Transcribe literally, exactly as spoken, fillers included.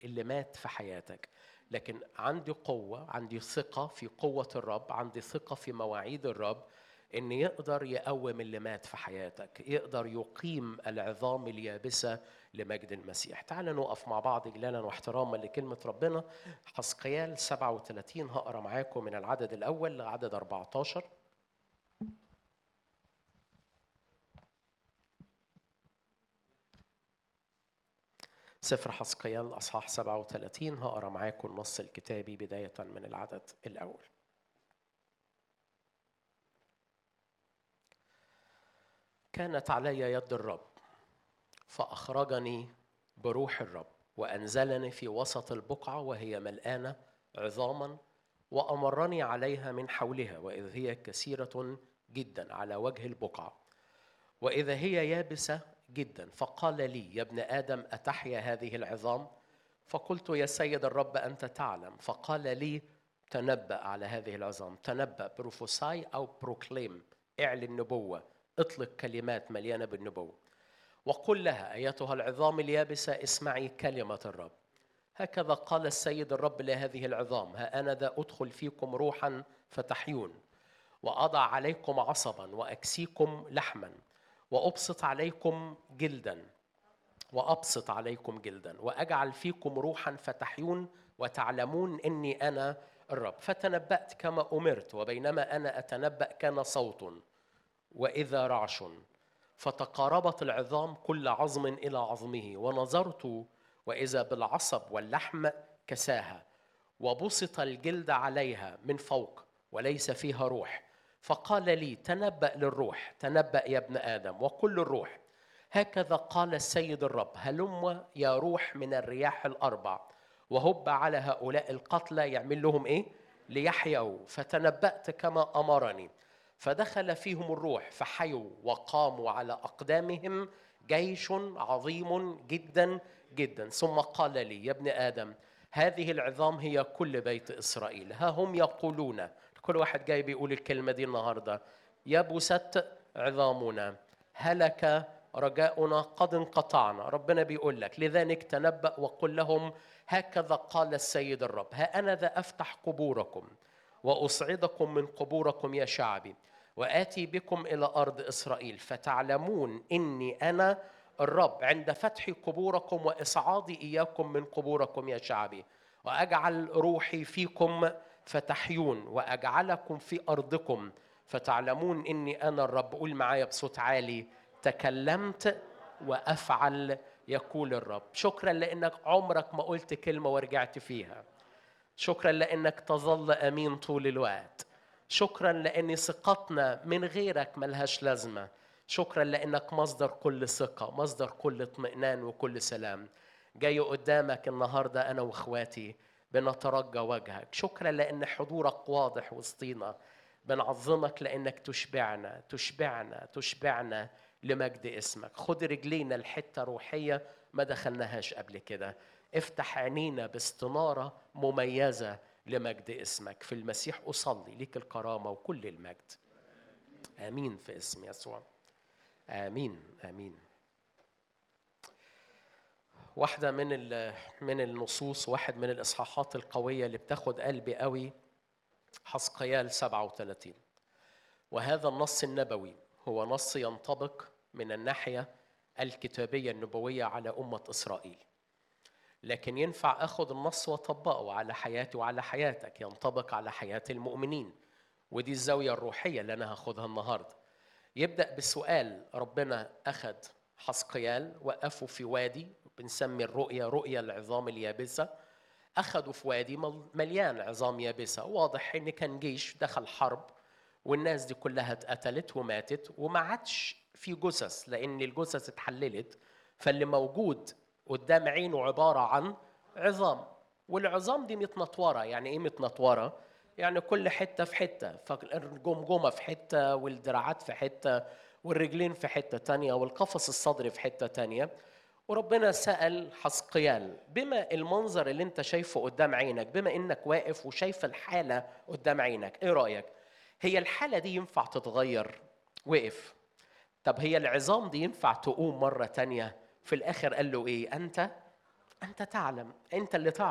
اللي مات في حياتك، لكن عندي قوة، عندي ثقة في قوة الرب، عندي ثقة في مواعيد الرب، إن يقدر يقوم اللي مات في حياتك، يقدر يقيم العظام اليابسة لمجد المسيح. تعالوا نقف مع بعض إجلالا واحتراما لكلمة ربنا. حزقيال سبعة وثلاثين هقرأ معاكم من العدد الأول لعدد أربعة عشر. سفر حزقيال أصحاح سبعة وثلاثين هقرأ معاكم النص الكتابي بداية من العدد الأول. كانت علي يد الرب فأخرجني بروح الرب وأنزلني في وسط البقعة وهي ملآنة عظاما، وأمرني عليها من حولها، وإذ هي كثيرة جدا على وجه البقعة، وإذا هي يابسة جدا. فقال لي: يا ابن آدم، أتحيا هذه العظام؟ فقلت: يا سيد الرب أنت تعلم. فقال لي: تنبأ على هذه العظام. تنبأ، بروفوساي أو بروكليم، اعلن نبوة، اطلق كلمات مليانة بالنبوة. وقل لها: أيتها العظام اليابسة، اسمعي كلمة الرب. هكذا قال السيد الرب لهذه العظام: ها أنا ذا أدخل فيكم روحا فتحيون، وأضع عليكم عصبا وأكسيكم لحما، وأبسط عليكم جلدا وأبسط عليكم جلدا وأجعل فيكم روحا فتحيون، وتعلمون إني أنا الرب. فتنبأت كما أمرت، وبينما أنا أتنبأ كان صوت وإذا رعش، فتقاربت العظام كل عظم إلى عظمه، ونظرت وإذا بالعصب واللحم كساها، وبسط الجلد عليها من فوق وليس فيها روح. فقال لي: تنبأ للروح، تنبأ يا ابن آدم، وقل الروح: هكذا قال السيد الرب: هلم يا روح من الرياح الأربع، وهب على هؤلاء القتلى. يعمل لهم إيه؟ ليحيوا. فتنبأت كما أمرني، فدخل فيهم الروح فحيوا وقاموا على أقدامهم جيش عظيم جدا جدا. ثم قال لي: يا ابن آدم، هذه العظام هي كل بيت إسرائيل. ها هم يقولون، كل واحد جاي بيقول الكلمة دي النهاردة: يبست عظامنا، هلك رجاؤنا، قد انقطعنا. ربنا بيقول لك: لذلك تنبأ وقل لهم: هكذا قال السيد الرب: ها أنا ذا أفتح قبوركم وأصعدكم من قبوركم يا شعبي، وآتي بكم إلى أرض إسرائيل، فتعلمون إني أنا الرب عند فتح قبوركم وإصعادي إياكم من قبوركم يا شعبي، وأجعل روحي فيكم فتحيون، وأجعلكم في أرضكم فتعلمون إني أنا الرب. قول معايا بصوت عالي: تكلمت وأفعل يقول الرب. شكرا لأنك عمرك ما قلت كلمة ورجعت فيها. شكرا لأنك تظل أمين طول الوقت. شكرا لأن ثقتنا من غيرك ملهاش لازمة. شكرا لأنك مصدر كل ثقة، مصدر كل اطمئنان وكل سلام. جاي قدامك النهاردة أنا وإخواتي بنترجى وجهك. شكرا لأن حضورك واضح وسطينا. بنعظمك لأنك تشبعنا تشبعنا تشبعنا لمجد اسمك. خد رجلينا الحتة روحية ما دخلناهاش قبل كده. افتح عينينا باستنارة مميزة لمجد اسمك. في المسيح أصلي ليك الكرامة وكل المجد. آمين في اسم يسوع. آمين آمين. واحدة من من النصوص، واحد من الإصحاحات القوية اللي بتاخد قلبي قوي، حزقيال سبعة وثلاثين. وهذا النص النبوي هو نص ينطبق من الناحية الكتابية النبوية على أمة إسرائيل، لكن ينفع أخذ النص وطبقه على حياتي وعلى حياتك، ينطبق على حياة المؤمنين. ودي الزاوية الروحية اللي أنا هاخدها النهاردة. يبدأ بسؤال. ربنا أخذ حزقيال وقفوا في وادي بنسمي الرؤية رؤية العظام اليابسة. أخذوا في وادي مليان عظام يابسة. واضح إن كان جيش دخل حرب، والناس دي كلها اتقتلت وماتت، وما عادش في جثث لأن الجثث اتحللت. فاللي موجود قدام عينه عبارة عن عظام، والعظام دي متنطورة. يعني إيه متنطورة؟ يعني كل حتة في حتة، فالجمجمة في حتة، والدراعات في حتة، والرجلين في حتة تانية، والقفص الصدري في حتة تانية. وربنا سأل حزقيال: بما المنظر اللي انت شايفه قدام عينك، بما انك واقف وشايف الحالة قدام عينك، ايه رأيك؟ هي الحالة دي ينفع تتغير؟ وقف. طب هي العظام دي ينفع تقوم مرة تانية؟ في الآخر قال له ايه؟ أنت أنت تعلم، أنت اللي تعلم.